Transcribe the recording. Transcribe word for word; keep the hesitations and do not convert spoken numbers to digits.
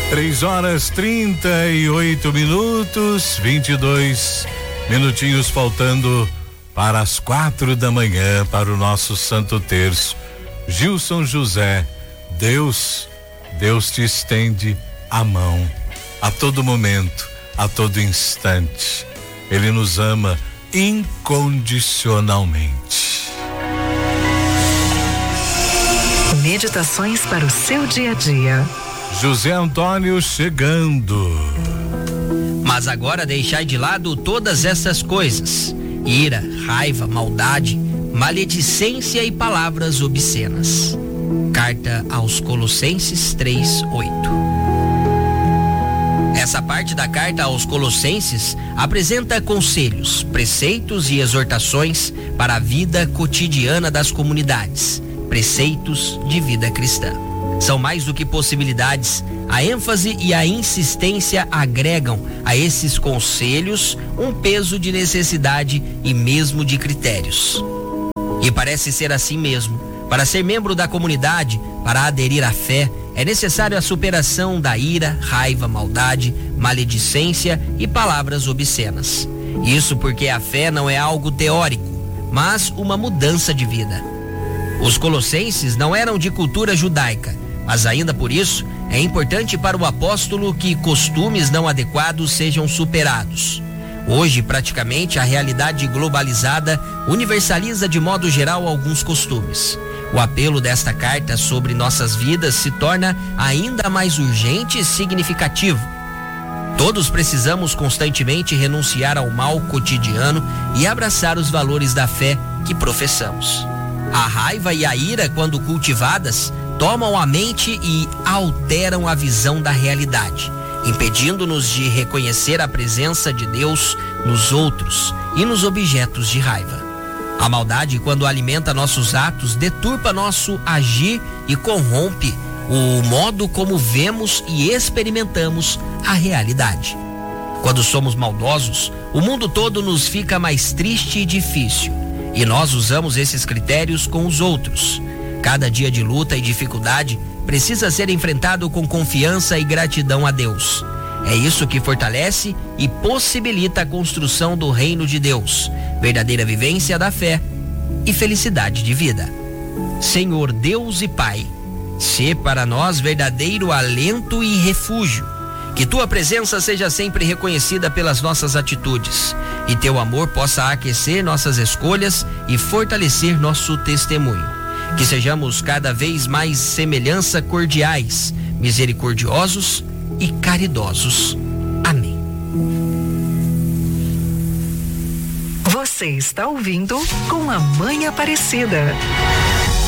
Três horas trinta e oito minutos, vinte e dois minutinhos faltando para as quatro da manhã, para o nosso Santo Terço. Gilson José, Deus, Deus te estende a mão a todo momento, a todo instante. Ele nos ama incondicionalmente. Meditações para o seu dia a dia. José Antônio chegando. Mas agora deixai de lado todas essas coisas: ira, raiva, maldade, maledicência e palavras obscenas. Carta aos Colossenses três, oito. Essa parte da carta aos Colossenses apresenta conselhos, preceitos e exortações para a vida cotidiana das comunidades, preceitos de vida cristã. São mais do que possibilidades. A ênfase e a insistência agregam a esses conselhos um peso de necessidade e mesmo de critérios. E parece ser assim mesmo. Para ser membro da comunidade, para aderir à fé, é necessário a superação da ira, raiva, maldade, maledicência e palavras obscenas. Isso porque a fé não é algo teórico, mas uma mudança de vida. Os colossenses não eram de cultura judaica, mas ainda por isso é importante para o apóstolo que costumes não adequados sejam superados. Hoje, praticamente, a realidade globalizada universaliza de modo geral alguns costumes. O apelo desta carta sobre nossas vidas se torna ainda mais urgente e significativo. Todos precisamos constantemente renunciar ao mal cotidiano e abraçar os valores da fé que professamos. A raiva e a ira, quando cultivadas, tomam a mente e alteram a visão da realidade, impedindo-nos de reconhecer a presença de Deus nos outros e nos objetos de raiva. A maldade, quando alimenta nossos atos, deturpa nosso agir e corrompe o modo como vemos e experimentamos a realidade. Quando somos maldosos, o mundo todo nos fica mais triste e difícil, e nós usamos esses critérios com os outros. Cada dia de luta e dificuldade precisa ser enfrentado com confiança e gratidão a Deus. É isso que fortalece e possibilita a construção do reino de Deus, verdadeira vivência da fé e felicidade de vida. Senhor Deus e Pai, sê para nós verdadeiro alento e refúgio. Que tua presença seja sempre reconhecida pelas nossas atitudes e teu amor possa aquecer nossas escolhas e fortalecer nosso testemunho. Que sejamos cada vez mais semelhança cordiais, misericordiosos e caridosos. Amém. Você está ouvindo Com a Mãe Aparecida.